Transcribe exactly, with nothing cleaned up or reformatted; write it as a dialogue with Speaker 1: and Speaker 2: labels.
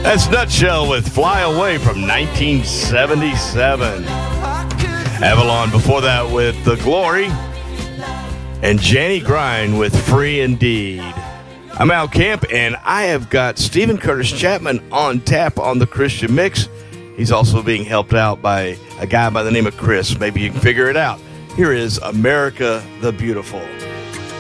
Speaker 1: That's Nutshell with Fly Away from nineteen seventy-seven. Avalon before that with The Glory. And Janny Grind with Free Indeed. I'm Al Camp, and I have got Stephen Curtis Chapman on tap on the Christian Mix. He's also being helped out by a guy by the name of Chris. Maybe you can figure it out. Here is America the Beautiful.